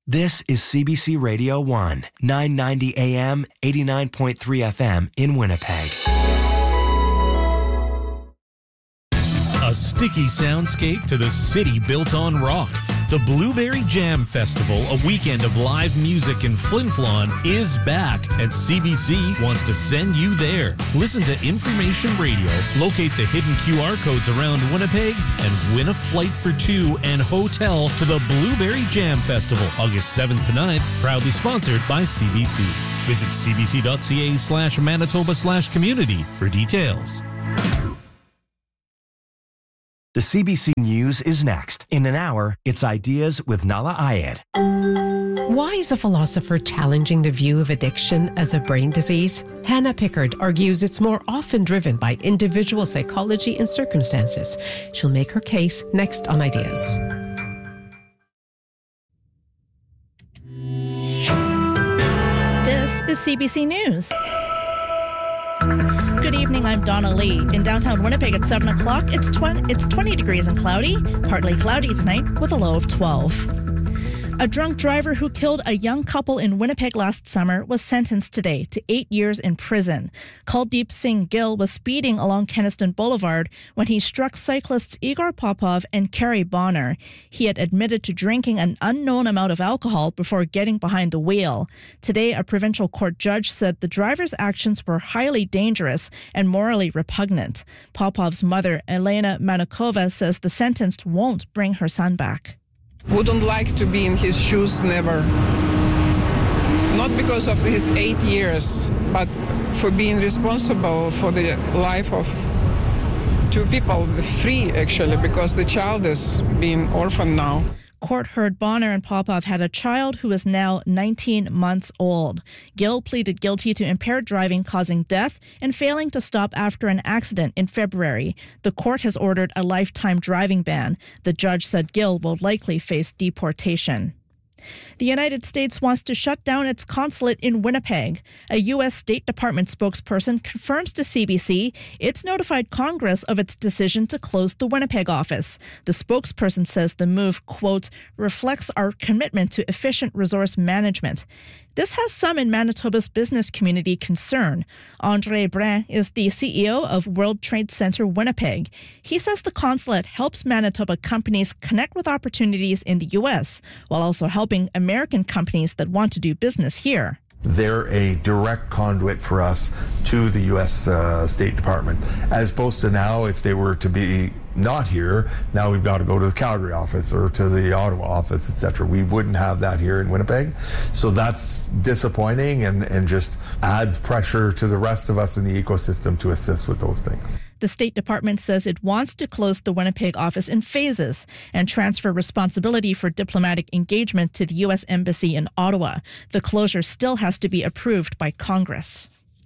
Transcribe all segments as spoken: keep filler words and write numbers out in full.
This is C B C Radio one, nine ninety A M, eighty-nine point three F M in Winnipeg. A sticky soundscape to the city built on rock. The Blueberry Jam Festival, a weekend of live music in Flin Flon, is back, and C B C wants to send you there. Listen to Information Radio, locate the hidden Q R codes around Winnipeg, and win a flight for two and hotel to the Blueberry Jam Festival, August seventh to ninth, proudly sponsored by C B C. Visit cbc.ca slash Manitoba slash community for details. The C B C News is next. In an hour, it's Ideas with Nala Ayed. Why is a philosopher challenging the view of addiction as a brain disease? Hannah Pickard argues it's more often driven by individual psychology and circumstances. She'll make her case next on Ideas. This is C B C News. Good evening, I'm Donna Lee. In downtown Winnipeg at seven o'clock, it's, tw- it's twenty degrees and cloudy, partly cloudy tonight with a low of twelve. A drunk driver who killed a young couple in Winnipeg last summer was sentenced today to eight years in prison. Kuldeep Singh Gill was speeding along Kenaston Boulevard when he struck cyclists Igor Popov and Kerry Bonner. He had admitted to drinking an unknown amount of alcohol before getting behind the wheel. Today, a provincial court judge said the driver's actions were highly dangerous and morally repugnant. Popov's mother, Elena Manukova, says the sentence won't bring her son back. Wouldn't like to be in his shoes, never. Not because of his eight years, but for being responsible for the life of two people, three actually, because the child is being orphaned now. Court heard Bonner and Popov had a child who is now nineteen months old. Gill pleaded guilty to impaired driving causing death and failing to stop after an accident in February. The court has ordered a lifetime driving ban. The judge said Gill will likely face deportation. The United States wants to shut down its consulate in Winnipeg. A U S State Department spokesperson confirms to C B C it's notified Congress of its decision to close the Winnipeg office. The spokesperson says the move, quote, reflects our commitment to efficient resource management. This has some in Manitoba's business community concern. André Brun is the C E O of World Trade Center Winnipeg. He says the consulate helps Manitoba companies connect with opportunities in the U S, while also helping American companies that want to do business here. They're a direct conduit for us to the U S uh, State Department, as opposed to now, if they were to be not here, now we've got to go to the Calgary office or to the Ottawa office, et cetera. We wouldn't have that here in Winnipeg. So that's disappointing and, and just adds pressure to the rest of us in the ecosystem to assist with those things. The State Department says it wants to close the Winnipeg office in phases and transfer responsibility for diplomatic engagement to the U S Embassy in Ottawa. The closure still has to be approved by Congress.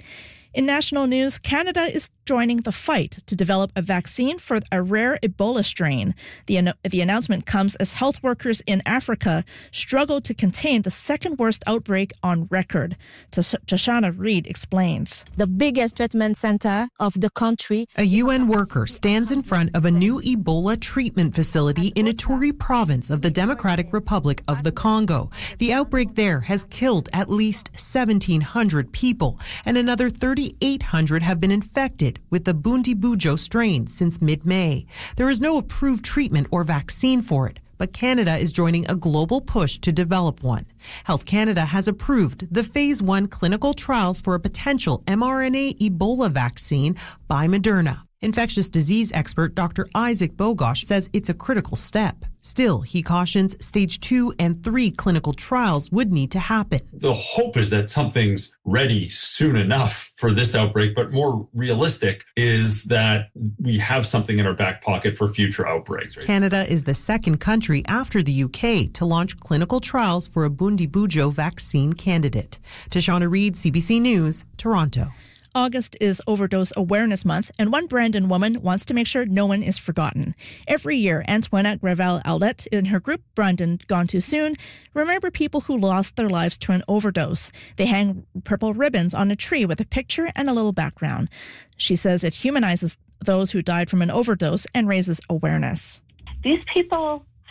In national news, Canada is joining the fight to develop a vaccine for a rare Ebola strain. The, an- the announcement comes as health workers in Africa struggle to contain the second worst outbreak on record. Tash- Tashana Reid explains. The biggest treatment center of the country. A U N worker stands in front of a new Ebola treatment facility in Ituri province of the Democratic Republic of the Congo. The outbreak there has killed at least seventeen hundred people, and another thirty-eight hundred have been infected with the Bundibugyo strain since mid-May. There is no approved treatment or vaccine for it, but Canada is joining a global push to develop one. Health Canada has approved the phase one clinical trials for a potential mRNA Ebola vaccine by Moderna. Infectious disease expert Doctor Isaac Bogosh says it's a critical step. Still, he cautions stage two and three clinical trials would need to happen. The hope is that something's ready soon enough for this outbreak, but more realistic is that we have something in our back pocket for future outbreaks. Right? Canada is the second country after the U K to launch clinical trials for a Bundibugyo vaccine candidate. Tashana Reid, C B C News, Toronto. August is Overdose Awareness Month, and one Brandon woman wants to make sure no one is forgotten. Every year, Antoinette Gravel-Outlet and her group, Brandon Gone Too Soon, remember people who lost their lives to an overdose. They hang purple ribbons on a tree with a picture and a little background. She says it humanizes those who died from an overdose and raises awareness. These people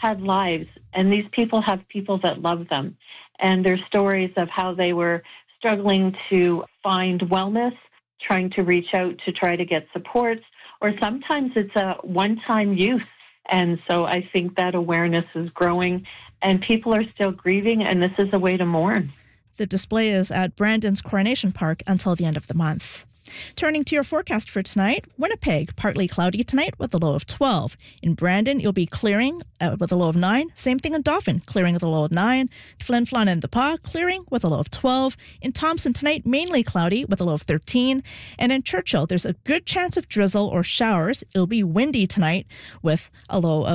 had lives, and these people have people that love them. And there's stories of how they were struggling to find wellness, trying to reach out to try to get supports, or sometimes it's a one-time use. And so I think that awareness is growing, and people are still grieving, and this is a way to mourn. The display is at Brandon's Coronation Park until the end of the month. Turning to your forecast for tonight, Winnipeg, partly cloudy tonight with a low of twelve. In Brandon, you'll be clearing uh, with a low of nine. Same thing in Dauphin, clearing with a low of nine. Flin Flon and the Pas, clearing with a low of twelve. In Thompson tonight, mainly cloudy with a low of thirteen. And in Churchill, there's a good chance of drizzle or showers. It'll be windy tonight with a low of